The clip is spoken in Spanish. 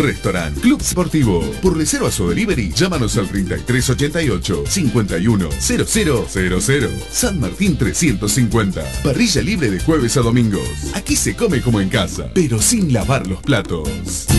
Restaurant Club Sportivo. Por reservas o delivery, llámanos al 3388 510000. San Martín 350. Parrilla libre de jueves a domingos. Aquí se come como en casa, pero sin lavar los platos.